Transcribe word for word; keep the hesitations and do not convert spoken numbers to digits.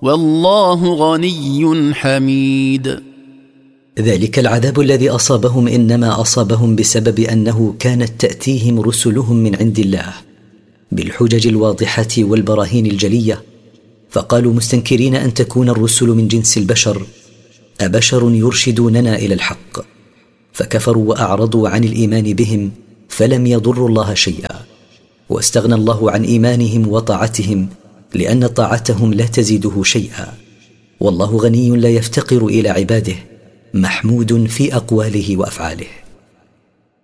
والله غني حميد. ذلك العذاب الذي أصابهم إنما أصابهم بسبب أنه كانت تأتيهم رسلهم من عند الله بالحجج الواضحة والبراهين الجلية، فقالوا مستنكرين أن تكون الرسل من جنس البشر: أبشر يرشدوننا إلى الحق؟ فكفروا وأعرضوا عن الإيمان بهم، فلم يضروا الله شيئا، واستغنى الله عن إيمانهم وطاعتهم، لأن طاعتهم لا تزيده شيئا. والله غني لا يفتقر إلى عباده، محمود في أقواله وأفعاله.